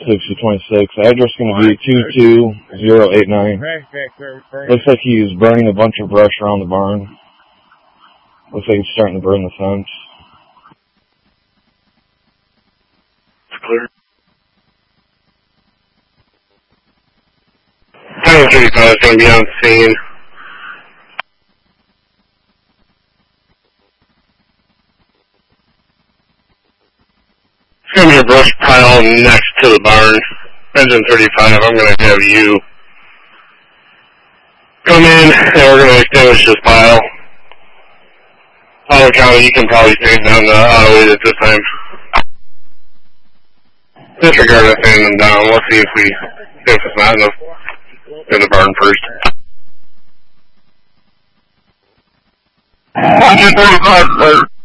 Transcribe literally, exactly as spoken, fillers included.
sixty twenty-six. Address going to be two two zero eight nine. Looks like he's burning a bunch of brush around the barn. Looks like he's starting to burn the fence. It's clear. ten thirty-five is going to be on scene. It's going to be a brush pile next to the barn. Engine thirty-five, I'm going to have you come in and we're going to extinguish this pile. Auto County, you can probably take down the auto lead at this time. Disregard us sanding them down. We'll see if we if it's not enough in the barn first. Engine thirty-five,